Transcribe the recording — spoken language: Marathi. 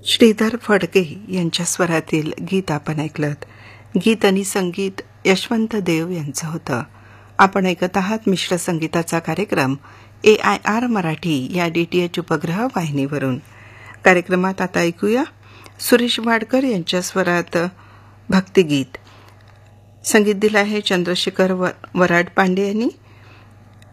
श्रीधर फडके यांच्या स्वरातील गीत आपण ऐकलं. गीत आणि संगीत यशवंत देव यांचं होतं. आपण ऐकत आहात मिश्र संगीताचा कार्यक्रम AIR मराठी या DTH उपग्रह वाहिनीवरून. कार्यक्रमात आता ऐकूया सुरेश वाडकर यांच्या स्वरात भक्तिगीत. संगीत दिलं आहे चंद्रशेखर वराड पांडे यांनी.